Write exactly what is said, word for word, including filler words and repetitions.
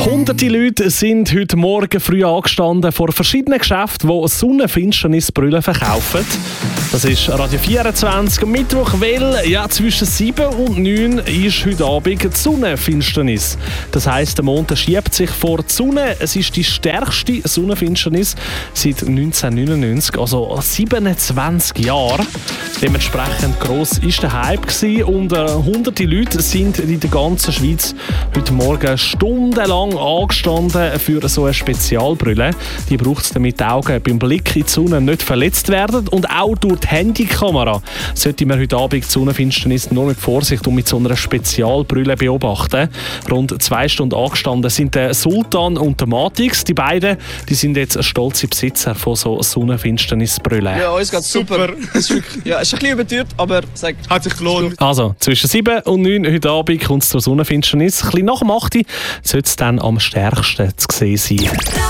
Hunderte Leute sind heute Morgen früh angestanden vor verschiedenen Geschäften, die Sonnenfinsternisbrillen verkaufen. Das ist Radio vierundzwanzig, Mittwoch, weil ja, zwischen sieben und neun ist heute Abend die Sonnenfinsternis. Das heisst, der Mond schiebt sich vor die Sonne. Es ist die stärkste Sonnenfinsternis seit neunzehnhundertneunundneunzig, also siebenundzwanzig Jahre. Dementsprechend gross war der Hype gewesen und äh, hunderte Leute sind in der ganzen Schweiz heute Morgen stundenlang angestanden für so eine Spezialbrille. Die braucht es, damit die Augen beim Blick in die Sonne nicht verletzt werden. Und auch durch die Handykamera sollte man heute Abend die Sonnenfinsternis nur mit Vorsicht und mit so einer Spezialbrille beobachten. Rund zwei Stunden angestanden sind der Sultan und der Matix. Die beiden die sind jetzt stolze Besitzer von so Sonnenfinsternisbrillen. Ja, uns geht's super. super. Ist wirklich, ja, ist ein bisschen überteuert, aber sagt, hat sich gelohnt. Also, zwischen sieben und neun heute Abend kommt es zur Sonnenfinsternis. Ein bisschen nach dem acht sollte es dann am stärksten zu sehen sein.